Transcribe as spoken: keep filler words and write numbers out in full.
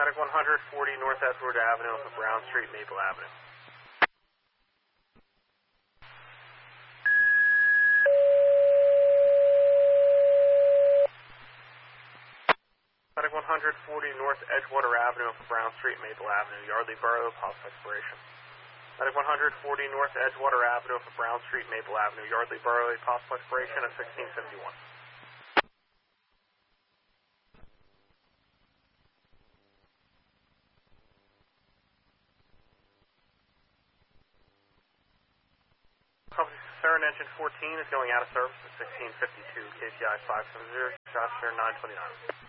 Medic one forty North Edward Avenue off of Brown Street, Maple Avenue. Medic one forty North Edgewater Avenue off of Brown Street, Maple Avenue, Yardley Borough, possible expiration. Medic one forty North Edgewater Avenue off of Brown Street, Maple Avenue, Yardley Borough, possible expiration at sixteen fifty-one. Siren engine fourteen is going out of service at sixteen fifty-two, K P I five seven zero, shots here nine twenty-nine.